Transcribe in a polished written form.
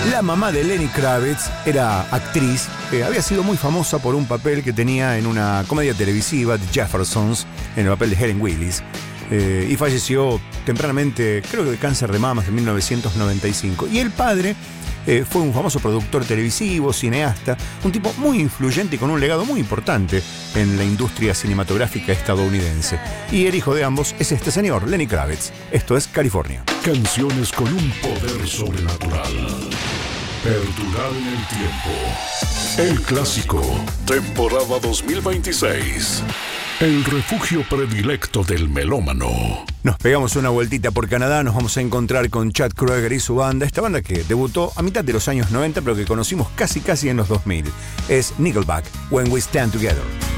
La mamá de Lenny Kravitz era actriz, había sido muy famosa por un papel que tenía en una comedia televisiva, The Jeffersons, en el papel de Helen Willis, y falleció tempranamente, creo que de cáncer de mamas, en 1995. Y el padre fue un famoso productor televisivo, cineasta, un tipo muy influyente y con un legado muy importante en la industria cinematográfica estadounidense. Y el hijo de ambos es este señor, Lenny Kravitz. Esto es California. Canciones con un poder sobrenatural. Perdurar en el tiempo. El clásico, temporada 2026. El refugio predilecto del melómano. Nos pegamos una vueltita por Canadá, nos vamos a encontrar con Chad Kroeger y su banda. Esta banda que debutó a mitad de los años 90, pero que conocimos casi en los 2000. Es Nickelback, When We Stand Together.